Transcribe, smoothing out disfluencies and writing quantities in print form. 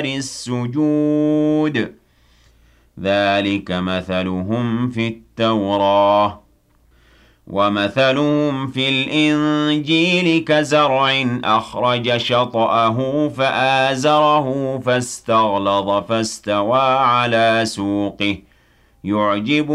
السجود ذلك مثلهم في التوراة ومثلهم في الإنجيل كزرع أخرج شطأه فآزره فاستغلظ فاستوى على سوقه يعجب